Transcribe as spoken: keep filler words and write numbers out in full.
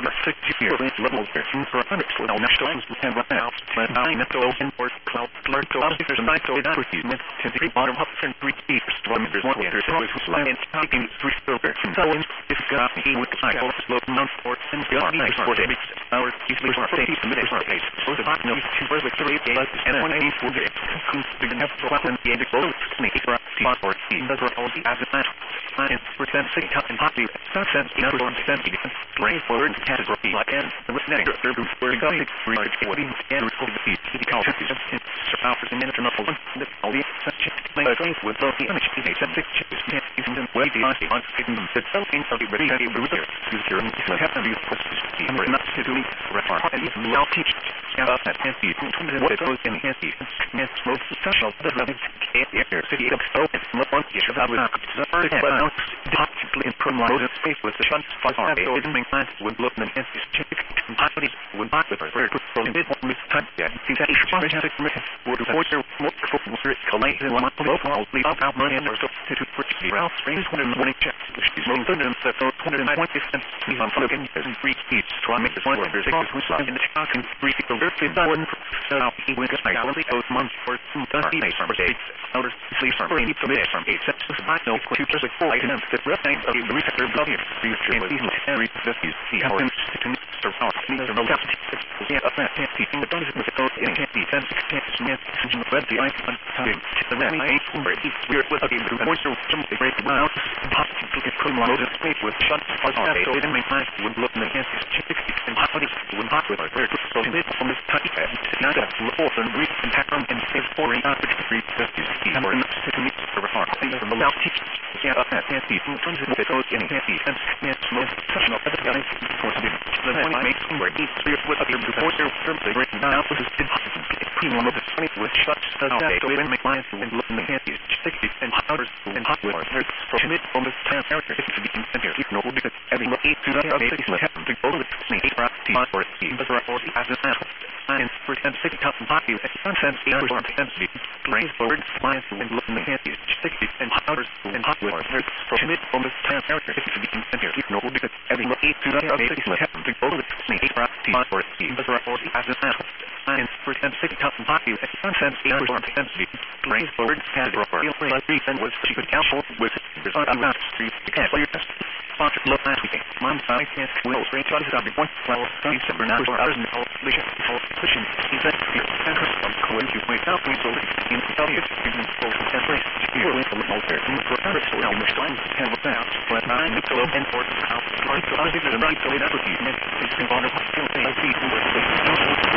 for the six year level for hundred well national and right now but I know in or cloud clerk to officers and I told that with you to the bottom up and three years one there's one there's one and talking three silver so if got he would like all slow down for and got nice for the our easily for safety the minute for case so the no two for the three and one eight for the to have to and the end of snake for for the all the as a and percent six and happy sense number one percent brain forward category like and the negative we're going to read what in and for the feet the culture is surface in internal the all the such my face with both the image is a six is in way the on getting them that something of the very very root future and so have to be and not to do refer and now teach about that fancy what goes in fancy and most social the here city of open one issue about the first practically in promoted space with the shunt for our building plans would look the fancy bodies would not with her from mid one time yeah see that issue would force her more for collate in one local leave out money or so to put the route springs one in morning checks which is more than the one hundred twenty cents on looking as three speeds try to make this one where there's six who's in the talk and three people are very done so now he went like only those months for thirty days from eight hours sleep from eight from eight from eight cents I know two just like four items that represent of the researcher of your future and even every fifties see how to start our needs are no doubt yeah a fancy thing that does with the code in can't be ten six ten and web the icon time the red eight where it's weird with a game to voice or something break down possibly get put on loaded space with shut for our day and make nice would look in the hands and how it would not with our very good so this from this type of not a report and read and pack on and save for a three fifties number in the meet for our things from the left teach yeah up at fancy from terms of the code in fancy and it's most professional but the guys for the one makes where each three with other before their terms they written down this is premium of the twenty with shut the day to win make lines and look in the fancy sixty and hours and hot with our for commit on this time character to be considered you know because every eight to the other six happen to go to the snake for or team but for the as a and for ten six thousand hockey at sunset eight or intensity brains forward lines and look in the fancy sixty and hours and hot with our for commit on this time character to be considered you know because every eight to the other six happen to go to the snake for or team but for the as a and for ten six thousand hockey at sunset eight or intensity brains forward category like recent was cheap council with on the street you can't play your test sponsored look last weekend mom I can't will straight to the point well twenty seven hours hours and all vision pushing event here and from coin you wake up we will in tell you even for template you will from all there for every so now much time can look out but I need to open for how right to other than right to it up with you and it's been on a I see